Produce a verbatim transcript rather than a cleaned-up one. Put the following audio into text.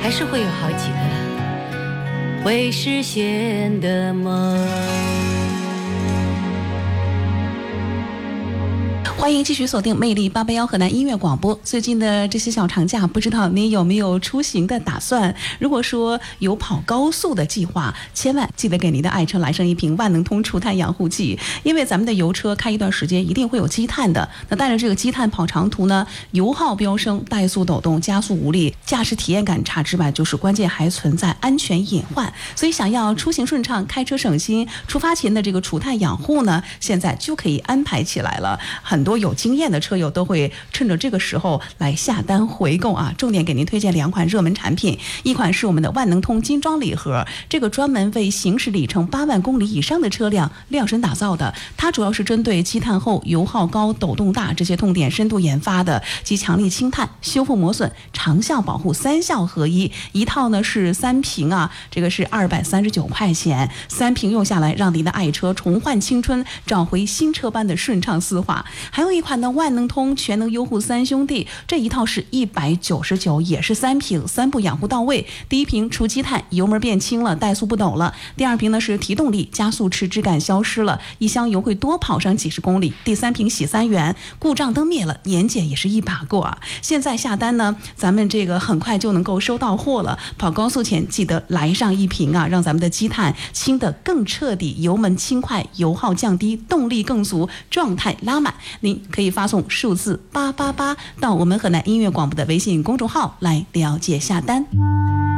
还是会有好几个未实现的梦。 欢迎继续锁定魅力八八幺河南音乐广播。最近的这些小长假，不知道您有没有出行的打算？如果说有跑高速的计划，千万记得给您的爱车来上一瓶万能通除碳养护剂，因为咱们的油车开一段时间一定会有积碳的。那带着这个积碳跑长途呢，油耗飙升，怠速抖动，加速无力，驾驶体验感差之外，就是关键还存在安全隐患。所以想要出行顺畅，开车省心，出发前的这个除碳养护呢，现在就可以安排起来了。很多有经验的车友都会趁着这个时候来下单回购啊！重点给您推荐两款热门产品，一款是我们的万能通精装礼盒，这个专门为行驶里程八万公里以上的车辆量身打造的，它主要是针对积碳后、油耗高、抖动大这些痛点深度研发的，集强力清碳、修复磨损、长效保护三效合一，一套呢是三瓶啊，这个是二百三十九块钱，三瓶用下来，让您的爱车重焕青春，找回新车般的顺畅丝滑。还有一款呢万能通全能优护三兄弟，这一套是一百九十九，也是三瓶，三步养护到位。第一瓶除积碳，油门变轻了，怠速不抖了；第二瓶呢是提动力，加速迟滞感消失了，一箱油会多跑上几十公里；第三瓶洗三元，故障灯灭了，年检也是一把过啊！现在下单呢，咱们这个很快就能够收到货了。跑高速前记得来上一瓶啊，让咱们的积碳清得更彻底，油门轻快，油耗降低，动力更足，状态拉满。您可以发送数字八八八到我们河南音乐广播的微信公众号来了解下单。